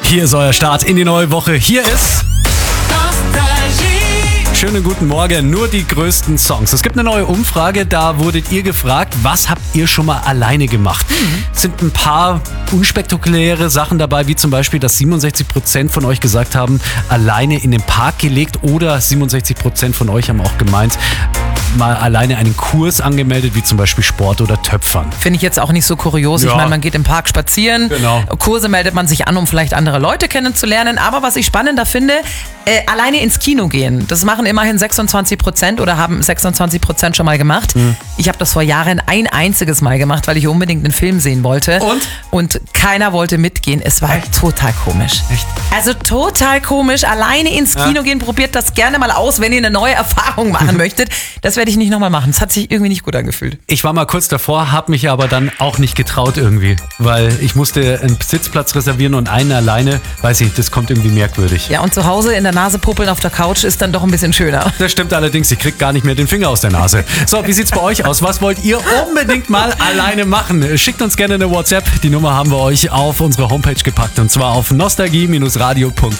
Hier ist euer Start in die neue Woche. Hier ist schönen guten Morgen, nur die größten Songs. Es gibt eine neue Umfrage, da wurdet ihr gefragt, was habt ihr schon mal alleine gemacht? Es sind ein paar unspektakuläre Sachen dabei, wie zum Beispiel, dass 67% von euch gesagt haben, alleine in den Park gelegt, oder 67% von euch haben auch gemeint, mal alleine einen Kurs angemeldet, wie zum Beispiel Sport oder Töpfern. Finde ich jetzt auch nicht so kurios. Ja. Ich meine, man geht im Park spazieren, Genau. Kurse meldet man sich an, um vielleicht andere Leute kennenzulernen. Aber was ich spannender finde, alleine ins Kino gehen. Das machen immerhin 26% oder haben 26% schon mal gemacht. Ich habe das vor Jahren ein einziges Mal gemacht, weil ich unbedingt einen Film sehen wollte. Und keiner wollte mitgehen. Es war total komisch. Echt? Also total komisch. Alleine ins Kino gehen, probiert das gerne mal aus, wenn ihr eine neue Erfahrung machen möchtet. Das werde ich nicht nochmal machen. Das hat sich irgendwie nicht gut angefühlt. Ich war mal kurz davor, habe mich aber dann auch nicht getraut irgendwie, weil ich musste einen Sitzplatz reservieren und einen alleine, weiß ich, das kommt irgendwie merkwürdig. Ja, und zu Hause in der Nase puppeln auf der Couch ist dann doch ein bisschen schöner. Das stimmt allerdings, ich krieg gar nicht mehr den Finger aus der Nase. So, wie sieht's bei euch aus? Was wollt ihr unbedingt mal alleine machen? Schickt uns gerne eine WhatsApp. Die Nummer haben wir euch auf unsere Homepage gepackt, und zwar auf nostalgie-radio.de.